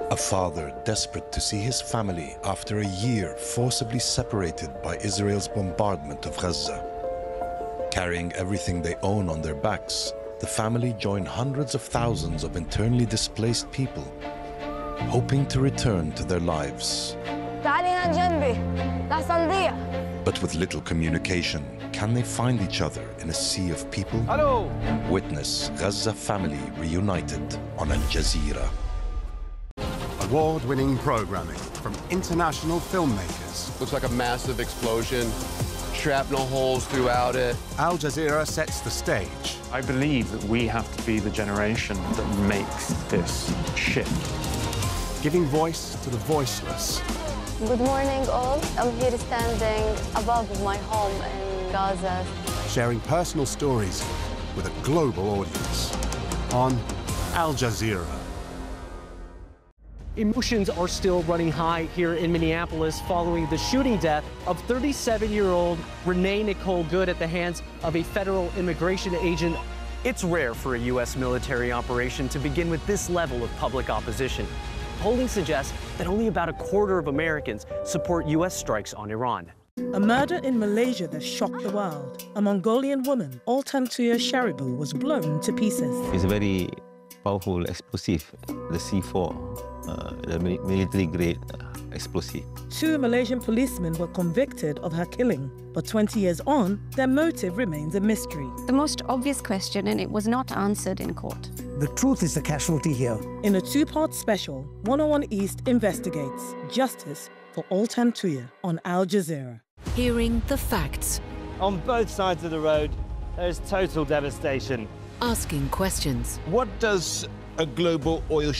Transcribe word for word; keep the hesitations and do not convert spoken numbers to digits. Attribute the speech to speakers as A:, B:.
A: A father desperate to see his family after a year forcibly separated by Israel's bombardment of Gaza. Carrying everything they own on their backs, the family join hundreds of thousands of internally displaced people, hoping to return to their lives. But with little communication, can they find each other in a sea of people?
B: Hello.
A: Witness Gaza family reunited on Al Jazeera.
C: Award-winning programming from international filmmakers.
D: Looks like a massive explosion, shrapnel holes throughout it.
C: Al Jazeera sets the stage.
E: I believe that we have to be the generation that makes this shift.
C: Giving voice to the voiceless.
F: Good morning, all. I'm here standing above my home in Gaza.
C: Sharing personal stories with a global audience on Al Jazeera.
G: Emotions are still running high here in Minneapolis following the shooting death of thirty-seven-year-old Renee Nicole Good at the hands of a federal immigration agent. It's rare for a U S military operation to begin with this level of public opposition. Polling suggests that only about a quarter of Americans support U S strikes on Iran.
H: A murder in Malaysia that shocked the world. A Mongolian woman, Altan Tuya Sharibu, was blown to pieces.
I: It's a very powerful explosive, the C four, uh, the military-grade uh, explosive.
H: Two Malaysian policemen were convicted of her killing, but twenty years on, their motive remains a mystery.
J: The most obvious question, and it was not answered in court.
K: The truth is the casualty here.
H: In a two-part special, one oh one East investigates justice for Altan Tuya on Al Jazeera.
L: Hearing the facts.
B: On both sides of the road, there's total devastation.
L: Asking questions.
M: What does a global oil